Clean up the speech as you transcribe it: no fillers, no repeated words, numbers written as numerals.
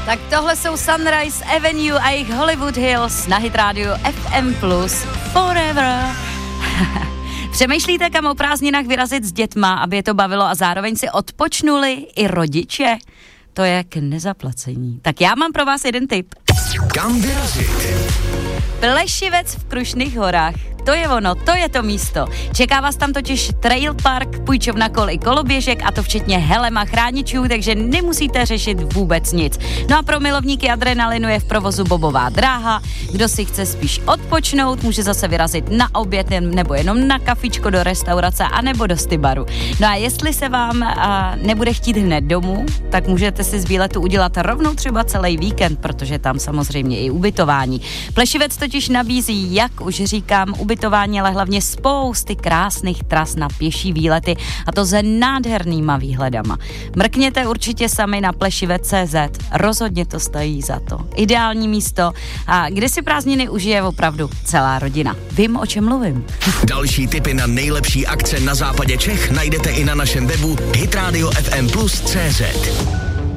Tak tohle jsou Sunrise Avenue a jejich Hollywood Hills na Hit Radio FM Plus Forever. Přemýšlíte, kam o prázdninách vyrazit s dětma, aby je to bavilo a zároveň si odpočnuli i rodiče? To je k nezaplacení. Tak já mám pro vás jeden tip. Kam vyrazit? Plešivec v Krušných horách. To je ono, to je to místo. Čeká vás tam totiž trail park, půjčovna kol i koloběžek a to včetně helem a chráničů, takže nemusíte řešit vůbec nic. No a pro milovníky adrenalinu je v provozu bobová dráha. Kdo si chce spíš odpočnout, může zase vyrazit na oběd nebo jenom na kafičko do restaurace a nebo do stybaru. No a jestli se vám nebude chtít hned domů, tak můžete si z výletu udělat rovnou třeba celý víkend, protože tam samozřejmě i ubytování. Plešivec totiž nabízí, jak už říkám, ubytování, ale hlavně spousty krásných tras na pěší výlety a to se nádhernýma výhledama. Mrkněte určitě sami na plešivec.cz, rozhodně to stojí za to. Ideální místo, a kde si prázdniny užije opravdu celá rodina. Vím, o čem mluvím. Další tipy na nejlepší akce na západě Čech najdete i na našem webu hitradiofmplus.cz.